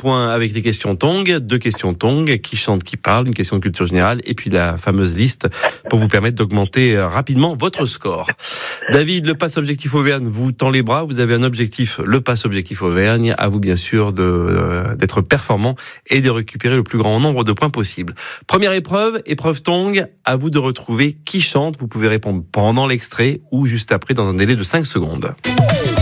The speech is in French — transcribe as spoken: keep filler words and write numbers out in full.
points avec les questions Tong, deux questions Tong, qui chante, qui parle, une question de culture générale, et puis la fameuse liste pour vous permettre d'augmenter rapidement votre score. David, le pass objectif Auvergne vous tend les bras, vous avez un objectif, le pass objectif Auvergne, à vous bien sûr de, euh, d'être performant et de récupérer le plus grand nombre de points possible. Première épreuve, épreuve Tong, à vous de retrouver qui chante, vous pouvez répondre pendant l'extrait ou juste après dans un délai de cinq secondes.